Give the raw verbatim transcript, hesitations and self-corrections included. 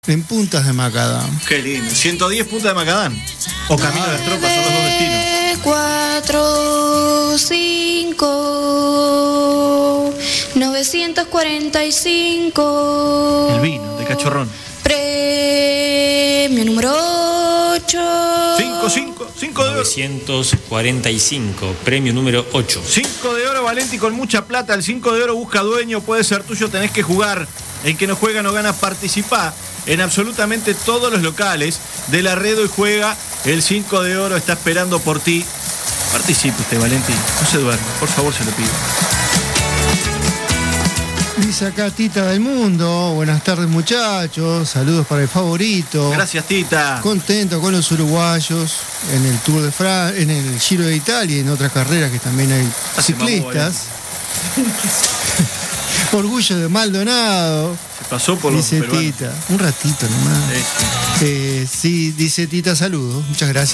en Puntas de Macadam. Qué lindo. ciento diez Puntas de Macadam. O Camino de las Tropas, son los dos destinos. cuatro, cinco, novecientos cuarenta y cinco. El vino de Cachorrón. Premio número ocho. cinco, cinco, cinco de oro. novecientos cuarenta y cinco, premio número ocho. cinco de oro, Valenti, con mucha plata. El cinco de oro busca dueño, puede ser tuyo, tenés que jugar. El que no juega no gana. Participá en absolutamente todos los locales de la red. Hoy juega el cinco de oro, está esperando por ti. Participe usted, Valenti, no se duerma, por favor, se lo pido. Dice acá Tita del Mundo, buenas tardes muchachos, saludos para el favorito. Gracias, Tita. Contento con los uruguayos en el Tour de Francia, en el Giro de Italia y en otras carreras que también hay Hace ciclistas. Orgullo de Maldonado. Se pasó por los dice peruanos. Tita, un ratito nomás. Sí, sí. Eh, sí, dice Tita, saludos, muchas gracias.